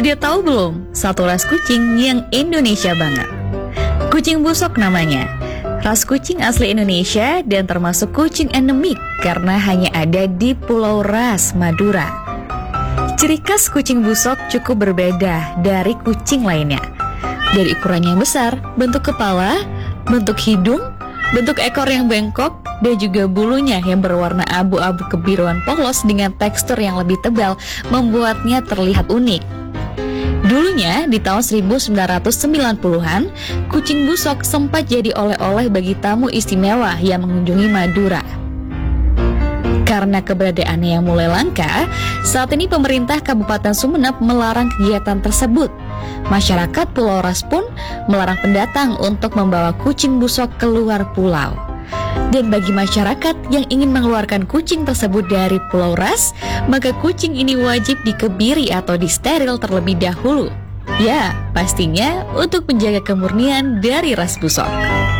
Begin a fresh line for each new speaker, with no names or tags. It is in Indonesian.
Udah tahu belum satu ras kucing yang Indonesia banget? Kucing busok namanya. Ras kucing asli Indonesia dan termasuk kucing endemik karena hanya ada di Pulau Ras, Madura. Ciri khas kucing busok cukup berbeda dari kucing lainnya. Dari ukurannya yang besar, bentuk kepala, bentuk hidung, bentuk ekor yang bengkok, dan juga bulunya yang berwarna abu-abu kebiruan polos dengan tekstur yang lebih tebal membuatnya terlihat unik. Dulunya di tahun 1990-an, kucing busok sempat jadi oleh-oleh bagi tamu istimewa yang mengunjungi Madura. Karena keberadaannya yang mulai langka, saat ini pemerintah Kabupaten Sumeneb melarang kegiatan tersebut. Masyarakat Pulau Ras pun melarang pendatang untuk membawa kucing busok keluar pulau. Dan bagi masyarakat yang ingin mengeluarkan kucing tersebut dari Pulau Ras, maka kucing ini wajib dikebiri atau disteril terlebih dahulu. Ya, pastinya untuk menjaga kemurnian dari ras busok.